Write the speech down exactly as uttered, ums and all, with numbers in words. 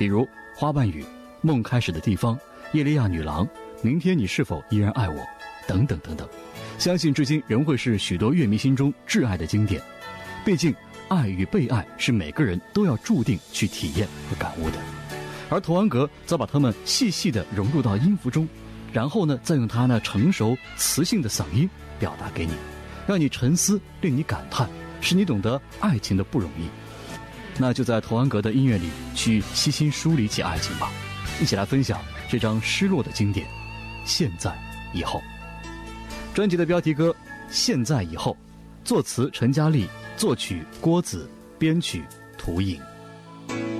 比如花瓣雨、梦开始的地方、叶利亚女郎、明天你是否依然爱我等等等等，相信至今仍会是许多乐迷心中挚爱的经典。毕竟爱与被爱是每个人都要注定去体验和感悟的，而童安格则把它们细细地融入到音符中，然后呢再用他那成熟磁性的嗓音表达给你，让你沉思，令你感叹，使你懂得爱情的不容易。那就在童安格的音乐里去悉心梳理起爱情吧，一起来分享这张失落的经典《现在以后》。专辑的标题歌《现在以后》，作词陈嘉丽，作曲郭子，编曲涂颖。